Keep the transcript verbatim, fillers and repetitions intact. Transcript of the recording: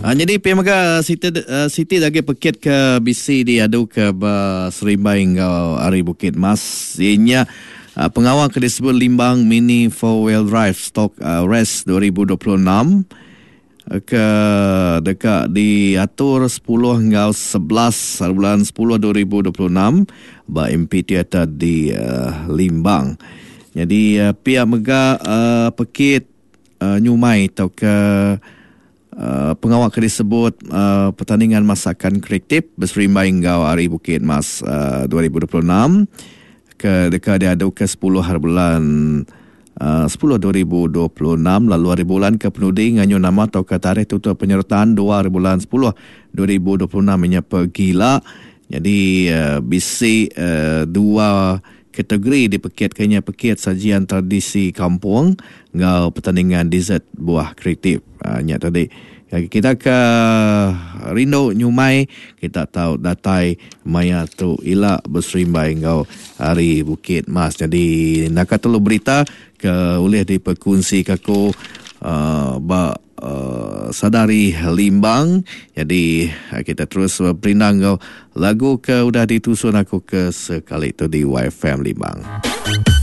Ha, jadi pemaga Siti uh, Siti lagi pekit ke bisi di adu ke ba Serimbai ngau Ari Bukit Mas. Ianya uh, pengawal ke disebut Limbang Mini four wheel drive stock uh, race dua ribu dua puluh enam ke dekat diatur sepuluh hingga sebelas bulan sepuluh dua ribu dua puluh enam ba M P Theater di uh, Limbang. Jadi uh, pihak mega uh, pekit uh, nyumai atau ke Uh, pengawal disebut uh, pertandingan masakan kreatif Berserimbai Ngau Ari Bukit Mas uh, dua ribu dua puluh enam ke dekat dia ada ke sepuluh hari bulan uh, sepuluh dua ribu dua puluh enam lalu hari bulan ke penudi nganyo nama atau ke tarikh tutup penyertaan dua hari bulan sepuluh dua ribu dua puluh enam nya pergila. Jadi uh, bisi uh, dua kategori di pekit kayaknya pekit sajian tradisi kampung ngau pertandingan dessert buah kreatif. Uh, nya tadi kita ke Rindo Nyumai, kita tahu datai maya tu ila Berserimbai ngau Ari Bukit Mas. Jadi nak telu berita ke oleh diperkongsi kaku uh, ba uh, sadari Limbang. Jadi kita terus berinang ngau lagu ke udah ditusun aku ke sekali tu di Y F M Limbang.